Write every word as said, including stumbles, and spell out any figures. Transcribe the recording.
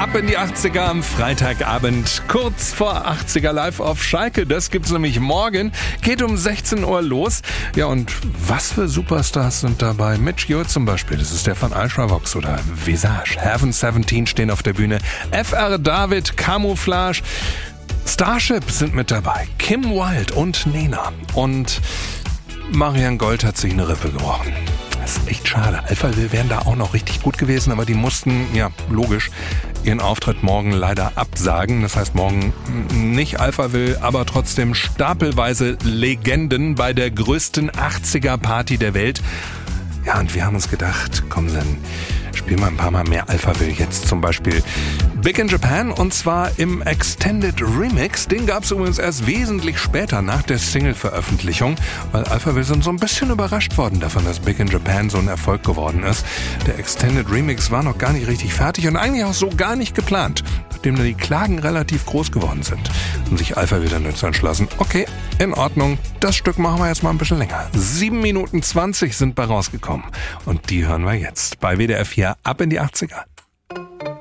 Ab in die achtziger am Freitagabend, kurz vor achtziger live auf Schalke. Das gibt's nämlich morgen, geht um sechzehn Uhr los. Ja, und was für Superstars sind dabei? Mitch Ure zum Beispiel, das ist der von Ultravox, oder Visage. Heaven siebzehn stehen auf der Bühne. F R David, Camouflage, Starship sind mit dabei. Kim Wilde und Nena. Und Marianne Gold hat sich eine Rippe gebrochen. Das ist echt schade. Alphaville wären da auch noch richtig gut gewesen, aber die mussten, ja, logisch, ihren Auftritt morgen leider absagen. Das heißt, morgen nicht Alphaville, aber trotzdem stapelweise Legenden bei der größten achtziger-Party der Welt. Ja, und wir haben uns gedacht, komm, dann spielen wir ein paar Mal mehr Alphaville. Jetzt zum Beispiel Big in Japan, und zwar im Extended Remix. Den gab es übrigens erst wesentlich später nach der Single-Veröffentlichung, weil Alphaville sind so ein bisschen überrascht worden davon, dass Big in Japan so ein Erfolg geworden ist. Der Extended Remix war noch gar nicht richtig fertig und eigentlich auch so gar nicht geplant. Nachdem dann die Klagen relativ groß geworden sind und sich Alphaville dann dazu entschlossen, okay, in Ordnung, das Stück machen wir jetzt mal ein bisschen länger. sieben Minuten zwanzig sind bei rausgekommen und die hören wir jetzt bei W D R vier ab in die achtziger.